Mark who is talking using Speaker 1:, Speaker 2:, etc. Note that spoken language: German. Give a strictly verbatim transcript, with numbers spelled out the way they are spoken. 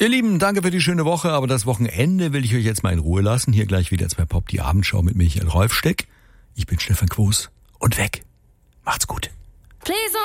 Speaker 1: Ihr Lieben, danke für die schöne Woche, aber das Wochenende will ich euch jetzt mal in Ruhe lassen. Hier gleich wieder zwei Pop, die Abendschau mit Michael Rolfsteck. Ich bin Stefan Quos und weg. Macht's gut.
Speaker 2: Please